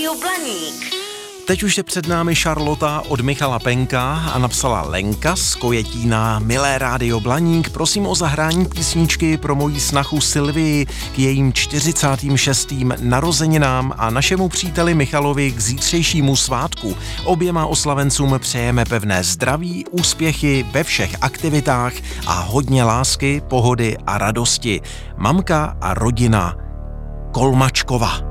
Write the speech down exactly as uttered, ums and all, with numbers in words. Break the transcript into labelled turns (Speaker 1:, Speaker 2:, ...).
Speaker 1: Rádio Blaník.
Speaker 2: Teď už je před námi Šarlota od Michala Penka a napsala Lenka z Kojetína. Milé Rádio Blaník, prosím o zahrání písničky pro moji snachu Sylvii k jejím čtyřicátým šestým narozeninám a našemu příteli Michalovi k zítřejšímu svátku. Oběma oslavencům přejeme pevné zdraví, úspěchy ve všech aktivitách a hodně lásky, pohody a radosti. Mamka a rodina Kolmačkova.